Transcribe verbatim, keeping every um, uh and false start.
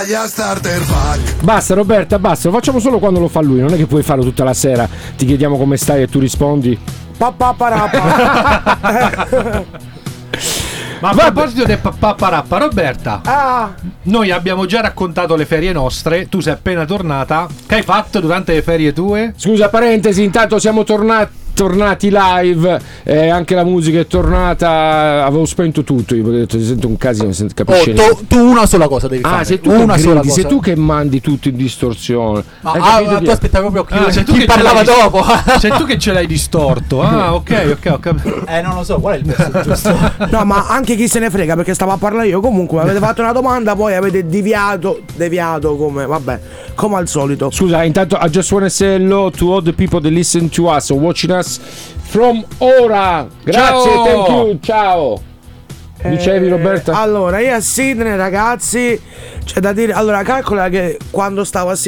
Italia Starter Pack. Basta Roberta, basta, lo facciamo solo quando lo fa lui, non è che puoi farlo tutta la sera. Ti chiediamo come stai e tu rispondi. Ma a proposito del papparappa, Roberta, Ah, noi abbiamo già raccontato le ferie nostre, tu sei appena tornata. Che hai fatto durante le ferie tue? Scusa, parentesi, intanto siamo tornati tornati live, eh, anche la musica è tornata, avevo spento tutto, io ho detto sento un casino, non si capisce Oh, niente. tu, tu una sola cosa devi Ah, fare. sei tu una che sola gridi, cosa. sei tu che mandi tutto in distorsione. Ma, Hai ah, capito ma chi tu è? aspettavi proprio chi, Ah, sei tu chi che parlava ce l'hai- dopo. Sei tu che ce l'hai distorto. Ah, ok, ok, ho capito. Eh, non lo so, qual è il verso giusto? no, ma anche chi se ne frega, perché stavo a parlare io. Comunque, avete fatto una domanda, poi avete deviato, deviato come, vabbè, come al solito. Scusa, intanto I just wanna say hello to all the people that listen to us or watching us from ora. Grazie, Ciao. thank you, ciao. Dicevi Roberta? Allora, io a Sydney, ragazzi, c'è da dire. Allora, calcola che quando stavo a Sydney